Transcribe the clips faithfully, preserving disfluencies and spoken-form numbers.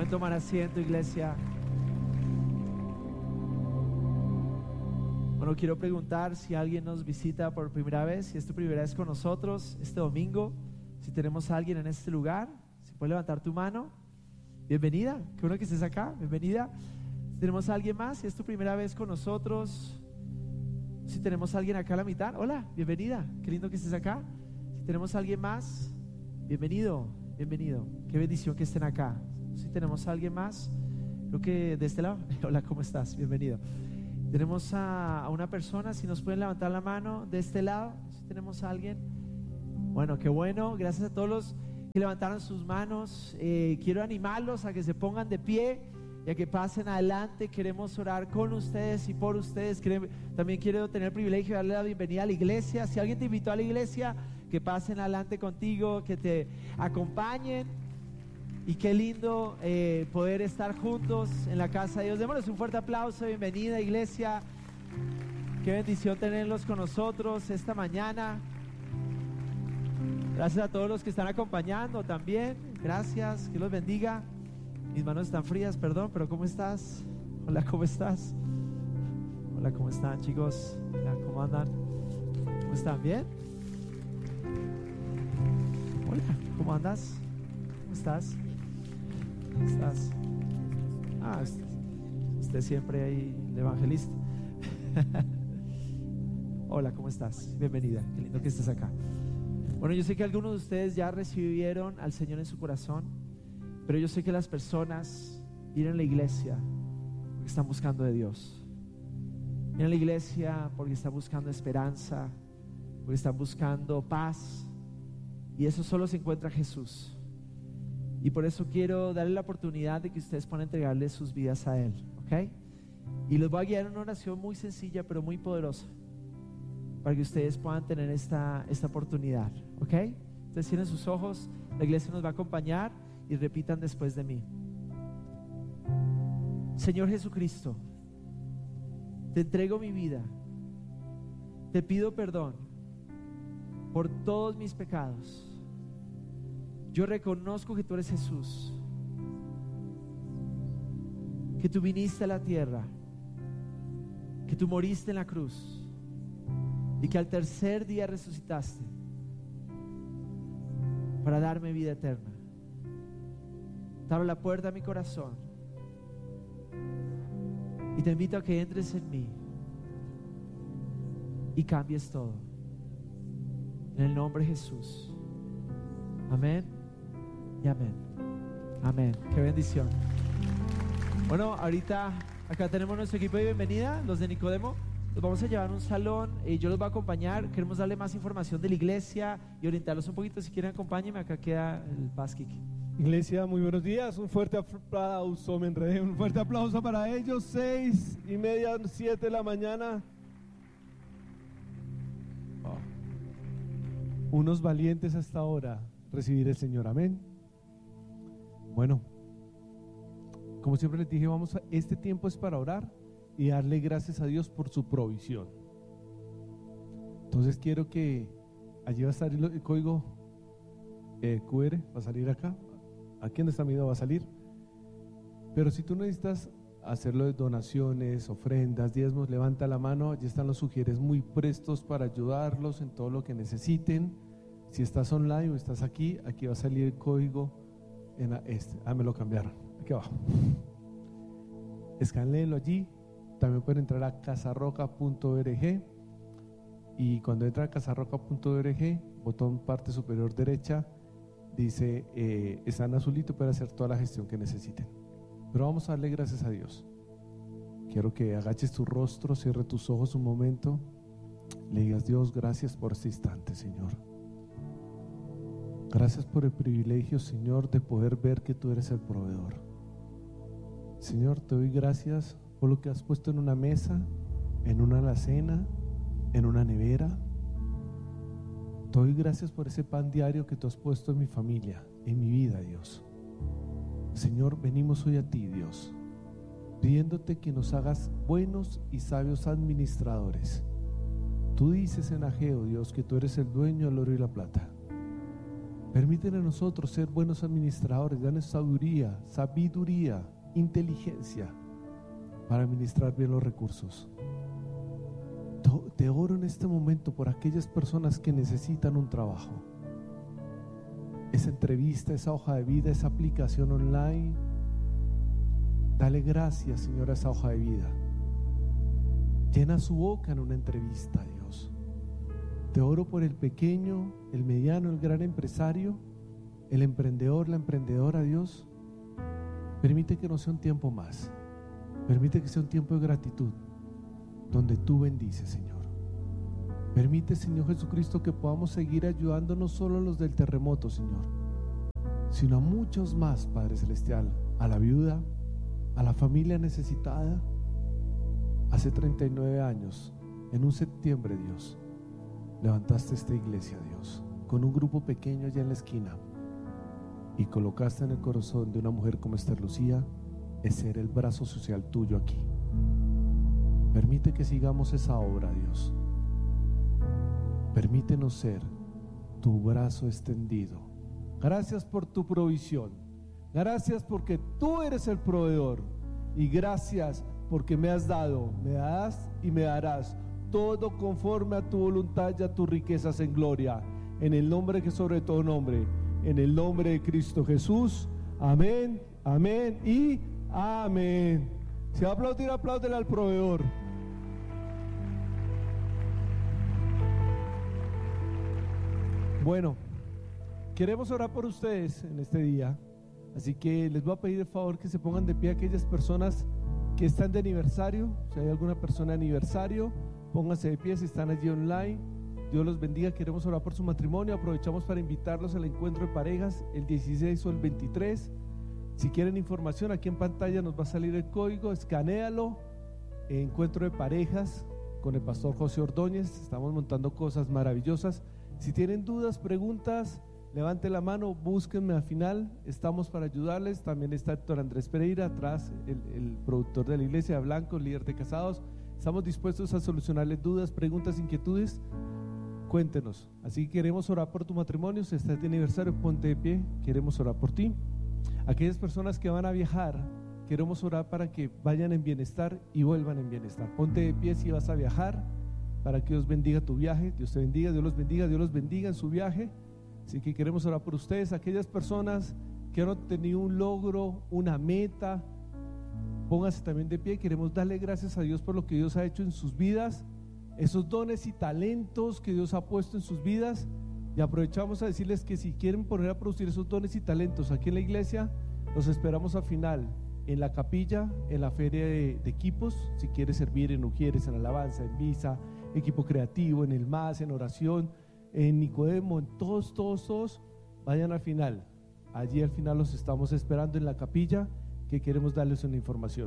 Pueden tomar asiento, iglesia. Bueno, quiero preguntar si alguien nos visita por primera vez, si es tu primera vez con nosotros este domingo, si tenemos a alguien en este lugar, si puedes levantar tu mano. Bienvenida, qué bueno que estés acá, bienvenida. Si tenemos a alguien más, si es tu primera vez con nosotros, si tenemos a alguien acá a la mitad, hola, bienvenida, qué lindo que estés acá. Si tenemos a alguien más, bienvenido, bienvenido, qué bendición que estén acá. Si tenemos a alguien más, creo que de este lado, hola, ¿cómo estás? Bienvenido. Tenemos a, a una persona, si nos pueden levantar la mano de este lado, si tenemos a alguien. Bueno, qué bueno, gracias a todos los que levantaron sus manos. Eh, quiero animarlos a que se pongan de pie y a que pasen adelante. Queremos orar con ustedes y por ustedes. Queremos, también quiero tener el privilegio de darle la bienvenida a la iglesia. Si alguien te invitó a la iglesia, que pasen adelante contigo, que te acompañen. Y qué lindo eh, poder estar juntos en la casa de Dios. Démosles un fuerte aplauso, bienvenida iglesia. Qué bendición tenerlos con nosotros esta mañana. Gracias a todos los que están acompañando también. Gracias, que los bendiga. Mis manos están frías, perdón, pero ¿cómo estás? Hola, ¿cómo estás? Hola, ¿cómo están, chicos? Hola, ¿cómo andan? ¿Cómo están? ¿Bien? Hola, ¿cómo andas? ¿Cómo estás? ¿Cómo estás? Ah, usted, usted siempre ahí, el evangelista. Hola, ¿cómo estás? Bienvenida, qué lindo que estés acá. Bueno, yo sé que algunos de ustedes ya recibieron al Señor en su corazón, pero yo sé que las personas vienen a la iglesia porque están buscando de Dios. Vienen a la iglesia porque están buscando esperanza, porque están buscando paz, y eso solo se encuentra en Jesús. Y por eso quiero darle la oportunidad de que ustedes puedan entregarle sus vidas a Él, ¿ok? Y los voy a guiar en una oración muy sencilla pero muy poderosa para que ustedes puedan tener esta, esta oportunidad, ¿ok? Ustedes cierren sus ojos, la iglesia nos va a acompañar y repitan después de mí. Señor Jesucristo, te entrego mi vida, te pido perdón por todos mis pecados. Yo reconozco que tú eres Jesús, que tú viniste a la tierra, que tú moriste en la cruz y que al tercer día resucitaste para darme vida eterna. Te abro la puerta a mi corazón y te invito a que entres en mí y cambies todo. En el nombre de Jesús. Amén y amén. Amén. Qué bendición. Bueno, ahorita acá tenemos nuestro equipo de bienvenida, los de Nicodemo. Los vamos a llevar a un salón y yo los voy a acompañar. Queremos darle más información de la iglesia y orientarlos un poquito. Si quieren, acompáñenme. Acá queda el Paskick. Iglesia, muy buenos días. Un fuerte aplauso, me enredé. Un fuerte aplauso para ellos. Seis y media, siete de la mañana. Oh. Unos valientes hasta ahora recibir el Señor, amén. Bueno, como siempre les dije, vamos a, este tiempo es para orar y darle gracias a Dios por su provisión. Entonces quiero que allí va a estar el, el código eh, Q R, va a salir acá. Aquí en esta medida va a salir. Pero si tú necesitas hacerlo de donaciones, ofrendas, diezmos, levanta la mano. Allí están los sugieres muy prestos para ayudarlos en todo lo que necesiten. Si estás online o estás aquí, aquí va a salir el código en este. Ah, me lo cambiaron. Aquí abajo. Escanléenlo allí. También pueden entrar a casarroca punto org. Y cuando entran a casarroca punto org, botón parte superior derecha, dice, eh, está en azulito para hacer toda la gestión que necesiten. Pero vamos a darle gracias a Dios. Quiero que agaches tu rostro, cierre tus ojos un momento, le digas: Dios, gracias por este instante, Señor. Gracias por el privilegio, Señor, de poder ver que tú eres el proveedor. Señor, te doy gracias por lo que has puesto en una mesa, en una alacena, en una nevera. Te doy gracias por ese pan diario que tú has puesto en mi familia, en mi vida, Dios. Señor, venimos hoy a ti, Dios, pidiéndote que nos hagas buenos y sabios administradores. Tú dices en Ageo, Dios, que tú eres el dueño del oro y la plata. Permítele a nosotros ser buenos administradores, danos sabiduría, sabiduría, inteligencia para administrar bien los recursos. Te oro en este momento por aquellas personas que necesitan un trabajo, esa entrevista, esa hoja de vida, esa aplicación online. Dale gracias, Señor, a esa hoja de vida. Llena su boca en una entrevista, Dios. Te oro por el pequeño, el mediano, el gran empresario, el emprendedor, la emprendedora, Dios. Permite que no sea un tiempo más. Permite que sea un tiempo de gratitud, donde tú bendices, Señor. Permite, Señor Jesucristo, que podamos seguir ayudando no solo a los del terremoto, Señor, sino a muchos más, Padre Celestial, a la viuda, a la familia necesitada. Hace treinta y nueve años, en un septiembre, Dios, levantaste esta iglesia, Dios, con un grupo pequeño allá en la esquina, y colocaste en el corazón de una mujer como Esther Lucía es ser el brazo social tuyo aquí. Permite que sigamos esa obra, Dios. Permítenos ser tu brazo extendido. Gracias por tu provisión. Gracias porque tú eres el proveedor. Y gracias porque me has dado, me das y me darás todo conforme a tu voluntad y a tus riquezas en gloria. En el nombre que sobre todo nombre, en el nombre de Cristo Jesús. Amén, amén y amén. Si va a aplaudir, apláudele al proveedor. Bueno, queremos orar por ustedes en este día, así que les voy a pedir el favor que se pongan de pie aquellas personas que están de aniversario. Si hay alguna persona de aniversario, pónganse de pie. Si están allí online, Dios los bendiga. Queremos orar por su matrimonio. Aprovechamos para invitarlos al encuentro de parejas el dieciséis o el veintitrés. Si quieren información, aquí en pantalla nos va a salir el código, escanéalo. Encuentro de parejas con el pastor José Ordóñez. Estamos montando cosas maravillosas. Si tienen dudas, preguntas, levante la mano, búsquenme al final, estamos para ayudarles. También está Héctor Andrés Pereira atrás, el, el productor de la iglesia, Blanco, líder de casados. Estamos dispuestos a solucionarles dudas, preguntas, inquietudes. Cuéntenos. Así que queremos orar por tu matrimonio. Si estás de aniversario, ponte de pie, queremos orar por ti. Aquellas personas que van a viajar, queremos orar para que vayan en bienestar y vuelvan en bienestar. Ponte de pie si vas a viajar, para que Dios bendiga tu viaje. Dios te bendiga, Dios los bendiga, Dios los bendiga en su viaje. Así que queremos orar por ustedes. Aquellas personas que han tenido un logro, una meta, pónganse también de pie. Queremos darle gracias a Dios por lo que Dios ha hecho en sus vidas, esos dones y talentos que Dios ha puesto en sus vidas. Y aprovechamos a decirles que si quieren poner a producir esos dones y talentos aquí en la iglesia, los esperamos al final en la capilla, en la feria de, de equipos. Si quieres servir en Ujieres, en alabanza, en misa, equipo creativo, en el M A S, en oración, en Nicodemo, en todos, todos, todos, vayan al final. Allí al final los estamos esperando en la capilla, que queremos darles una información.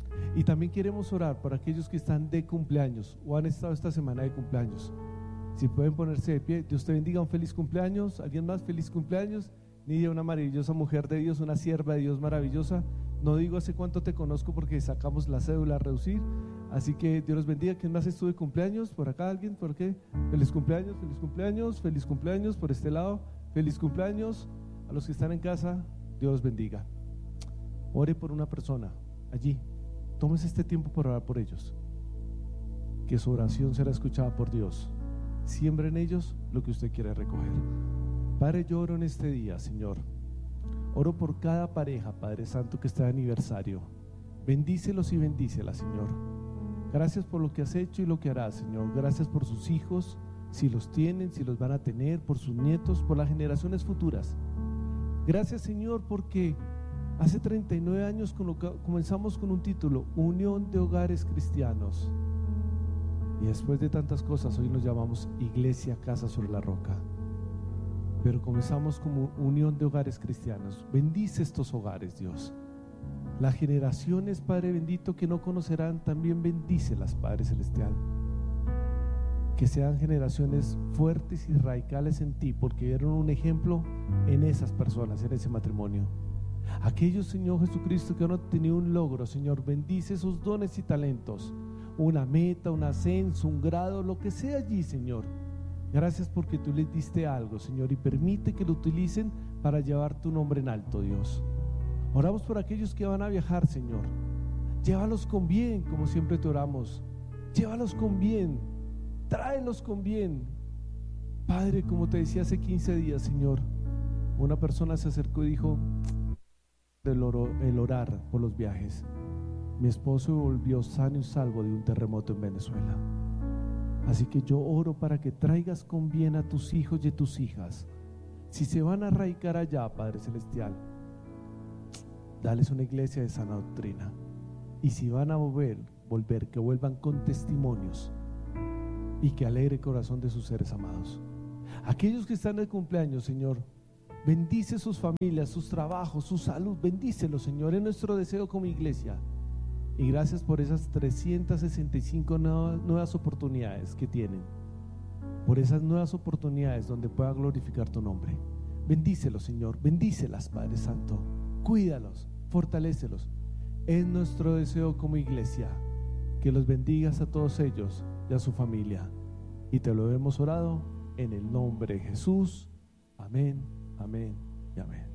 Y también queremos orar por aquellos que están de cumpleaños o han estado esta semana de cumpleaños. Si pueden ponerse de pie. Dios te bendiga, un feliz cumpleaños. ¿Alguien más? Feliz cumpleaños. Nidia, una maravillosa mujer de Dios, una sierva de Dios maravillosa. No digo hace cuánto te conozco porque sacamos la cédula a reducir. Así que Dios los bendiga. ¿Quién más estuvo de cumpleaños? ¿Por acá alguien? ¿Por qué? Feliz cumpleaños, feliz cumpleaños, feliz cumpleaños por este lado. Feliz cumpleaños a los que están en casa. Dios los bendiga. Ore por una persona allí. Tómese este tiempo para orar por ellos, que su oración será escuchada por Dios. Siembra en ellos lo que usted quiere recoger. Padre, yo oro en este día, Señor. Oro por cada pareja, Padre Santo, que está de aniversario. Bendícelos y bendícelas, Señor. Gracias por lo que has hecho y lo que harás, Señor. Gracias por sus hijos, si los tienen, si los van a tener, por sus nietos, por las generaciones futuras. Gracias, Señor, porque hace treinta y nueve años comenzamos con un título, Unión de Hogares Cristianos. Y después de tantas cosas, hoy nos llamamos Iglesia Casa sobre la Roca. Pero comenzamos como Unión de Hogares Cristianos. Bendice estos hogares, Dios. Las generaciones, Padre bendito, que no conocerán, también bendícelas, Padre Celestial. Que sean generaciones fuertes y radicales en ti, porque vieron un ejemplo en esas personas, en ese matrimonio. Aquellos, Señor Jesucristo, que no han tenido un logro, Señor, bendice esos dones y talentos. Una meta, un ascenso, un grado, lo que sea allí, Señor. Gracias porque tú les diste algo, Señor, y permite que lo utilicen para llevar tu nombre en alto, Dios. Oramos por aquellos que van a viajar, Señor. Llévalos con bien, como siempre te oramos. Llévalos con bien, tráelos con bien. Padre, como te decía hace quince días, Señor, una persona se acercó y dijo del oro, el orar por los viajes. Mi esposo volvió sano y salvo de un terremoto en Venezuela. Así que yo oro para que traigas con bien a tus hijos y a tus hijas. Si se van a radicar allá, Padre Celestial, dales una iglesia de sana doctrina. Y si van a volver, volver, que vuelvan con testimonios y que alegre el corazón de sus seres amados. Aquellos que están de cumpleaños, Señor, bendice sus familias, sus trabajos, su salud, bendícelos, Señor, es nuestro deseo como iglesia. Y gracias por esas trescientas sesenta y cinco nuevas, nuevas oportunidades que tienen, por esas nuevas oportunidades donde pueda glorificar tu nombre. Bendícelos, Señor, bendícelas, Padre Santo, cuídalos, fortalécelos. Es nuestro deseo como iglesia, que los bendigas a todos ellos y a su familia. Y te lo hemos orado en el nombre de Jesús. Amén, amén y amén.